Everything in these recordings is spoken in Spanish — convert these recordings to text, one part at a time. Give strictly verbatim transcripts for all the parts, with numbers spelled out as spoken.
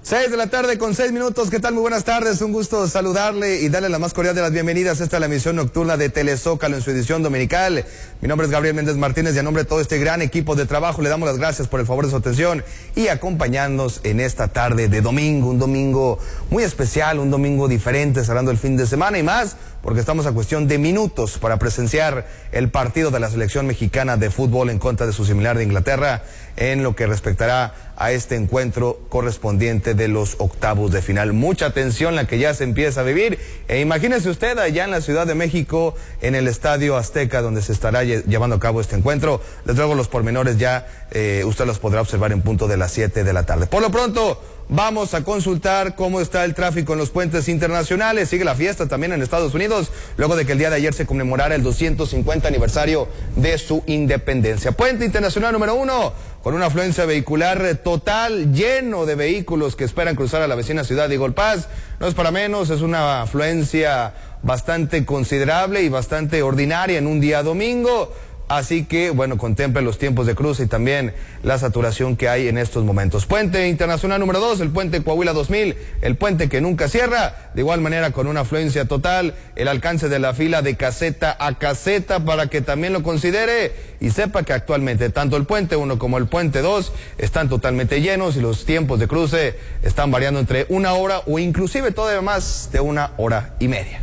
Seis de la tarde con seis minutos. ¿Qué tal? Muy buenas tardes. Un gusto saludarle y darle la más cordial de las bienvenidas. Esta es la emisión nocturna de Telezócalo en su edición dominical. Mi nombre es Gabriel Méndez Martínez y a nombre de todo este gran equipo de trabajo le damos las gracias por el favor de su atención y acompañarnos en esta tarde de domingo. Un domingo muy especial, un domingo diferente, cerrando el fin de semana y más porque estamos a cuestión de minutos para presenciar el partido de la selección mexicana de fútbol en contra de su similar de Inglaterra en lo que respectará a este encuentro correspondiente de los octavos de final. Mucha atención la que ya se empieza a vivir. E imagínese usted allá en la Ciudad de México, en el Estadio Azteca, donde se estará llevando a cabo este encuentro. Les traigo los pormenores ya, eh, usted los podrá observar en punto de las siete de la tarde. Por lo pronto, vamos a consultar cómo está el tráfico en los puentes internacionales. Sigue la fiesta también en Estados Unidos, luego de que el día de ayer se conmemorara el doscientos cincuenta aniversario de su independencia. Puente internacional número uno, con una afluencia vehicular total, lleno de vehículos que esperan cruzar a la vecina ciudad de Eagle Pass. No es para menos, es una afluencia bastante considerable y bastante ordinaria en un día domingo. Así que, bueno, contemple los tiempos de cruce y también la saturación que hay en estos momentos. Puente internacional número dos, el puente Coahuila dos mil, el puente que nunca cierra, de igual manera con una afluencia total, el alcance de la fila de caseta a caseta para que también lo considere y sepa que actualmente tanto el puente uno como el puente dos están totalmente llenos y los tiempos de cruce están variando entre una hora o inclusive todavía más de una hora y media.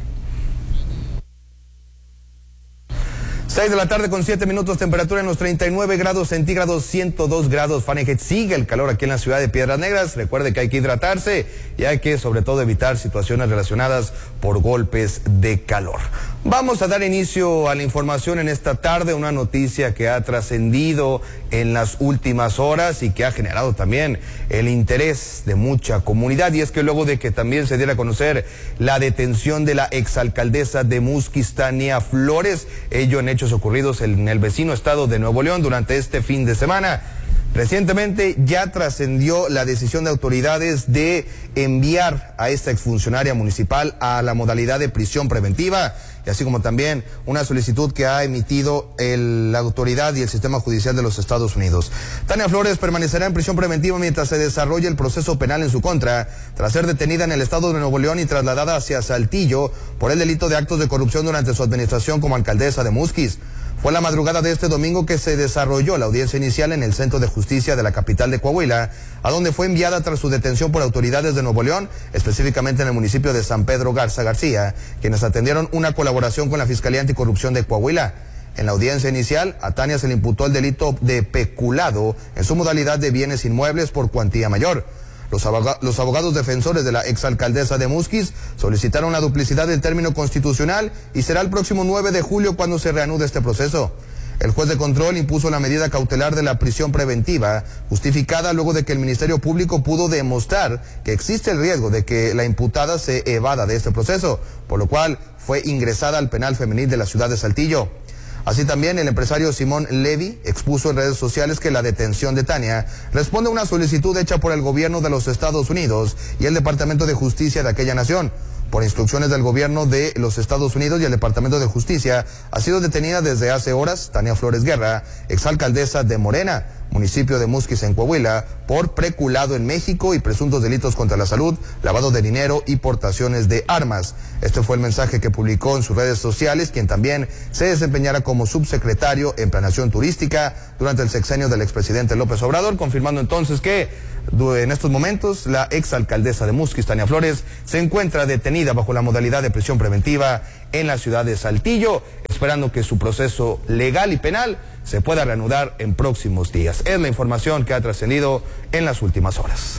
seis de la tarde con siete minutos, temperatura en los treinta y nueve grados centígrados, ciento dos grados Fahrenheit. Sigue el calor aquí en la ciudad de Piedras Negras. Recuerde que hay que hidratarse y hay que sobre todo evitar situaciones relacionadas por golpes de calor. Vamos a dar inicio a la información en esta tarde, una noticia que ha trascendido en las últimas horas y que ha generado también el interés de mucha comunidad, y es que luego de que también se diera a conocer la detención de la exalcaldesa de Musquis, Tania Flores, ello en hechos ocurridos en el vecino estado de Nuevo León durante este fin de semana. Recientemente ya trascendió la decisión de autoridades de enviar a esta exfuncionaria municipal a la modalidad de prisión preventiva, y así como también una solicitud que ha emitido el, la autoridad y el sistema judicial de los Estados Unidos. Tania Flores permanecerá en prisión preventiva mientras se desarrolle el proceso penal en su contra, tras ser detenida en el estado de Nuevo León y trasladada hacia Saltillo por el delito de actos de corrupción durante su administración como alcaldesa de Musquis. Fue la madrugada de este domingo que se desarrolló la audiencia inicial en el Centro de Justicia de la capital de Coahuila, a donde fue enviada tras su detención por autoridades de Nuevo León, específicamente en el municipio de San Pedro Garza García, quienes atendieron una colaboración con la Fiscalía Anticorrupción de Coahuila. En la audiencia inicial, a Tania se le imputó el delito de peculado en su modalidad de bienes inmuebles por cuantía mayor. Los, aboga los abogados defensores de la exalcaldesa de Musquis solicitaron la duplicidad del término constitucional y será el próximo nueve de julio cuando se reanude este proceso. El juez de control impuso la medida cautelar de la prisión preventiva, justificada luego de que el Ministerio Público pudo demostrar que existe el riesgo de que la imputada se evada de este proceso, por lo cual fue ingresada al penal femenil de la ciudad de Saltillo. Así también, el empresario Simón Levy expuso en redes sociales que la detención de Tania responde a una solicitud hecha por el gobierno de los Estados Unidos y el Departamento de Justicia de aquella nación. Por instrucciones del gobierno de los Estados Unidos y el Departamento de Justicia, ha sido detenida desde hace horas Tania Flores Guerra, exalcaldesa de Morena, municipio de Musquis en Coahuila, por peculado en México y presuntos delitos contra la salud, lavado de dinero y portaciones de armas. Este fue el mensaje que publicó en sus redes sociales, quien también se desempeñara como subsecretario en Planeación Turística durante el sexenio del expresidente López Obrador, confirmando entonces que en estos momentos la exalcaldesa de Musquis, Tania Flores, se encuentra detenida bajo la modalidad de prisión preventiva en la ciudad de Saltillo, esperando que su proceso legal y penal se pueda reanudar en próximos días. Es la información que ha trascendido en las últimas horas.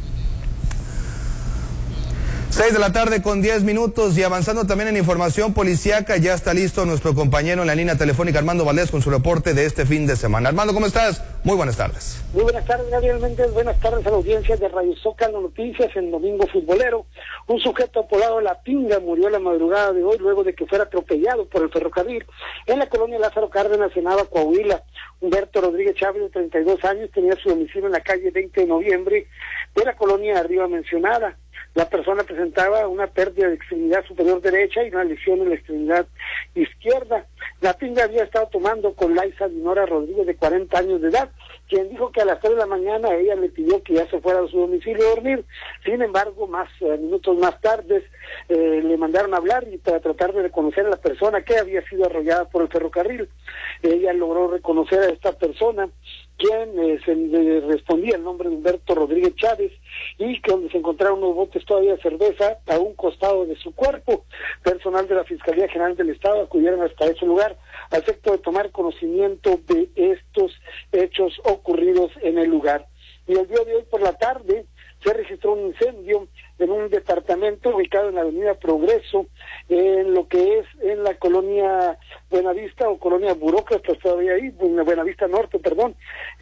Seis de la tarde con diez minutos y avanzando también en información policíaca, ya está listo nuestro compañero en la línea telefónica Armando Valdés con su reporte de este fin de semana. Armando, ¿cómo estás? Muy buenas tardes. Muy buenas tardes, Gabriel Méndez. Buenas tardes a la audiencia de Radio Zócalo Noticias en Domingo Futbolero. Un sujeto apodado La Pinga murió la madrugada de hoy luego de que fuera atropellado por el ferrocarril en la colonia Lázaro Cárdenas, en Nava, Coahuila. Humberto Rodríguez Chávez, de treinta y dos años, tenía su domicilio en la calle veinte de noviembre de la colonia arriba mencionada. La persona presentaba una pérdida de extremidad superior derecha y una lesión en la extremidad izquierda. La pinga había estado tomando con Laisa Dinora Rodríguez, de cuarenta años de edad, quien dijo que a las tres de la mañana ella le pidió que ya se fuera a su domicilio a dormir. Sin embargo, más eh, minutos más tarde eh, le mandaron a hablar y para tratar de reconocer a la persona que había sido arrollada por el ferrocarril. Ella logró reconocer a esta persona, quien eh, se le respondía el nombre de Humberto Rodríguez Chávez, y que donde se encontraron unos botes todavía de cerveza a un costado de su cuerpo. Personal de la Fiscalía General del Estado acudieron hasta ese lugar a efecto de tomar conocimiento de estos hechos ocurridos en el lugar. Y el día de hoy por la tarde se registró un incendio en un departamento ubicado en la avenida Progreso, en lo que es en la colonia Buenavista o colonia Burócratas, todavía ahí, Buenavista Norte, perdón.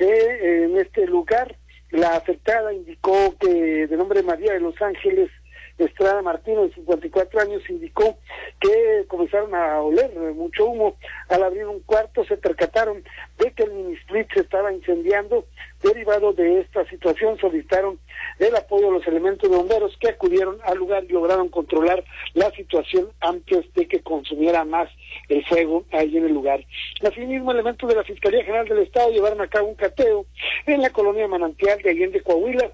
Eh, en este lugar, la afectada indicó que, de nombre María de Los Ángeles Estrada Martino, de cincuenta y cuatro años, indicó que comenzaron a oler mucho humo. Al abrir un cuarto se percataron de que el mini split se estaba incendiando. Derivado de esta situación solicitaron el apoyo de los elementos de bomberos, que acudieron al lugar y lograron controlar la situación antes de que consumiera más el fuego ahí en el lugar. Asimismo, elementos de la Fiscalía General del Estado llevaron a cabo un cateo en la colonia Manantial de Allende, Coahuila,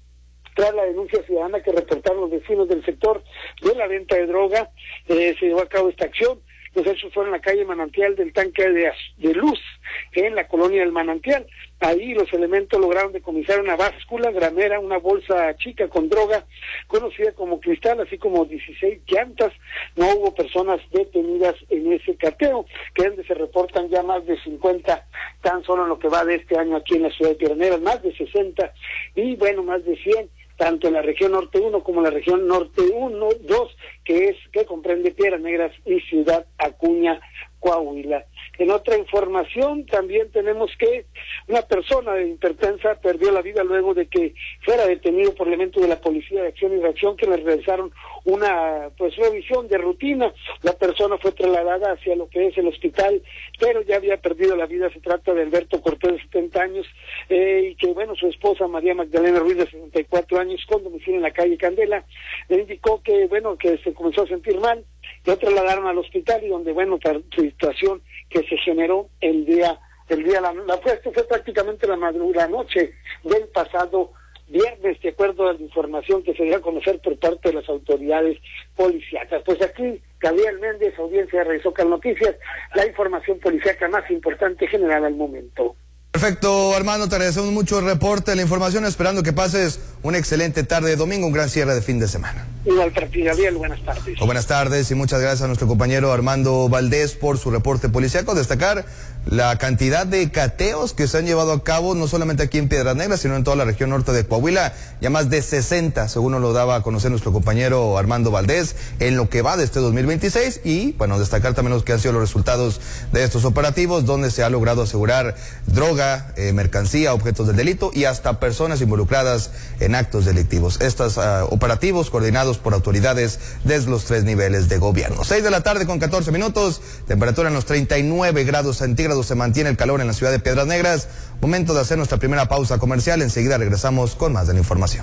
tras la denuncia ciudadana que reportaron los vecinos del sector de la venta de droga. Eh, se llevó a cabo esta acción. Los hechos fueron en la calle Manantial del Tanque de, de Luz, en la colonia del Manantial. Ahí los elementos lograron decomisar una báscula, gramera, una bolsa chica con droga, conocida como cristal, así como dieciséis llantas. No hubo personas detenidas en ese cateo, que es donde se reportan ya más de cincuenta, tan solo en lo que va de este año aquí en la ciudad de Piedras Negras, más de sesenta, y bueno, más de cien, tanto en la región norte uno como en la región norte uno, dos, que es que comprende Piedras Negras y Ciudad Acuña, Coahuila. En otra información también tenemos que una persona de hipertensa perdió la vida luego de que fuera detenido por elementos de la Policía de Acción y Reacción, que le realizaron una pues revisión de rutina. La persona fue trasladada hacia lo que es el hospital, pero ya había perdido la vida. Se trata de Alberto Cortés, de setenta años, eh, y que bueno, su esposa María Magdalena Ruiz, de sesenta y cuatro años, con domicilio en la calle Candela, le indicó que bueno, que se comenzó a sentir mal. Lo trasladaron al hospital, y donde, bueno, la situación que se generó el día, el día, la, la fue, esto fue prácticamente la madrugada, noche del pasado viernes, de acuerdo a la información que se dio a conocer por parte de las autoridades policíacas. Pues aquí, Gabriel Méndez, audiencia de Radio Zócalo Noticias, la información policíaca más importante generada al momento. Perfecto, Armando, te agradecemos mucho el reporte, la información, esperando que pases una excelente tarde de domingo, un gran cierre de fin de semana. Igual para ti, Gabriel, buenas tardes. O buenas tardes y muchas gracias a nuestro compañero Armando Valdés por su reporte policiaco. Destacar la cantidad de cateos que se han llevado a cabo, no solamente aquí en Piedras Negras, sino en toda la región norte de Coahuila, ya más de sesenta, según nos lo daba a conocer nuestro compañero Armando Valdés, en lo que va de este dos mil veintiséis, y bueno, destacar también los que han sido los resultados de estos operativos, donde se ha logrado asegurar droga, eh, mercancía, objetos del delito y hasta personas involucradas en actos delictivos. Estos uh, operativos coordinados por autoridades desde los tres niveles de gobierno. Seis de la tarde con catorce minutos, temperatura en los treinta y nueve grados centígrados, se mantiene el calor en la ciudad de Piedras Negras. Momento de hacer nuestra primera pausa comercial, enseguida regresamos con más de la información.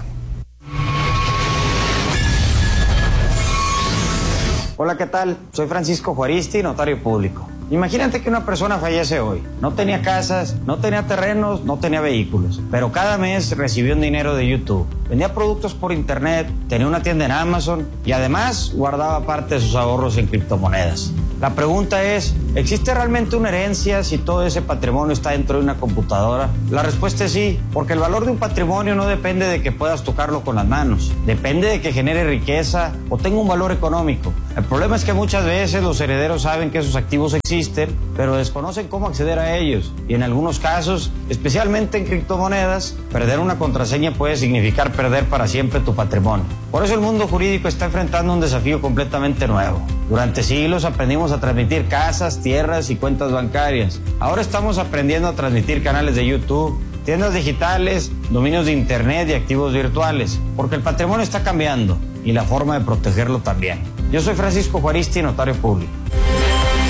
Hola, ¿qué tal? Soy Francisco Juaristi, notario público. Imagínate que una persona fallece hoy. No tenía casas, no tenía terrenos, no tenía vehículos, pero cada mes recibió un dinero de YouTube. Vendía productos por internet, tenía una tienda en Amazon y además guardaba parte de sus ahorros en criptomonedas. La pregunta es, ¿existe realmente una herencia si todo ese patrimonio está dentro de una computadora? La respuesta es sí, porque el valor de un patrimonio no depende de que puedas tocarlo con las manos. Depende de que genere riqueza o tenga un valor económico. El problema es que muchas veces los herederos saben que esos activos existen, pero desconocen cómo acceder a ellos. Y en algunos casos, especialmente en criptomonedas, perder una contraseña puede significar perder para siempre tu patrimonio. Por eso el mundo jurídico está enfrentando un desafío completamente nuevo. Durante siglos aprendimos a transmitir casas, tierras y cuentas bancarias. Ahora estamos aprendiendo a transmitir canales de YouTube, tiendas digitales, dominios de internet y activos virtuales, porque el patrimonio está cambiando y la forma de protegerlo también. Yo soy Francisco Juaristi, notario público.